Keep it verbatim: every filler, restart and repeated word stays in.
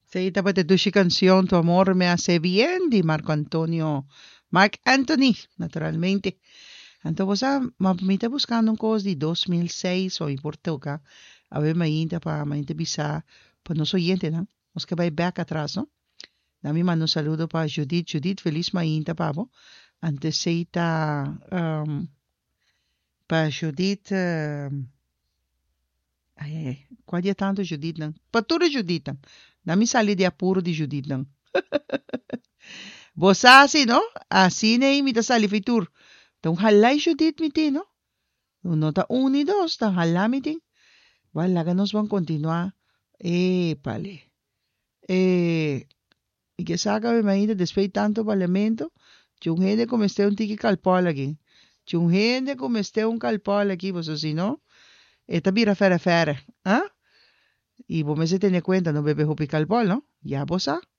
Sí, tapos de tu canción, Tu amor me hace bien, de Marco Antonio, Mark Anthony, naturalmente. Entonces, ah, me está buscando un cos de dos mil seis o en Portugal. A ver, me inta para me bisa para nos oyentes, ¿no? Nos que va back atrás, ¿no? Dame mando un saludo para Judith. Judith, feliz mainta, pavo. Antes se está, um, para Judith, um, ai, ai, ai, qual é tanto Judith, não? Para toda Judith, não. Dame sali de apuro de Judith, não. Você assim, não? Assim nem me tá sali fitur. Então, halay Judith, me tem, não? Uno ta unidos, ta halamitin. Wala ka nos bang continuar. Eh, pale. Eh, y que saca me imagino después de tanto parlamento, yung gente como este un tiki calpol aquí. Yung gente como este un calpol aquí, pues si no, esta mira fere fere, ¿ah? Y vos me se tiene cuenta, no bebe hopi calpol, ¿no? Ya vos ah.